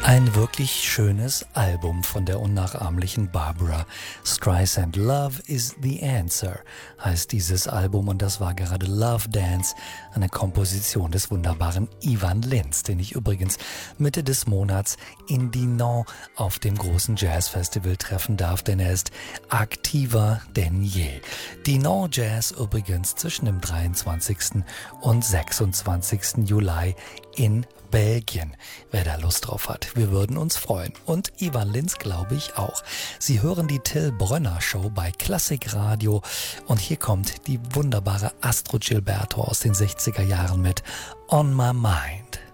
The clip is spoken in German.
Ein wirklich schönes Album von der unnachahmlichen Barbra Streisand. Love is the Answer heißt dieses Album und das war gerade Love Dance, eine Komposition des wunderbaren Ivan Lins, den ich übrigens Mitte des Monats in Dinan auf dem großen Jazzfestival treffen darf, denn er ist aktiver denn je. Dinan Jazz übrigens zwischen dem 23. und 26. Juli in Belgien. Wer da Lust drauf hat, wir würden uns freuen. Und Ivan Lins, glaube ich, auch. Sie hören die Till Brönner Show bei Klassik Radio und hier kommt die wunderbare Astro Gilberto aus den 60er Jahren mit On My Mind.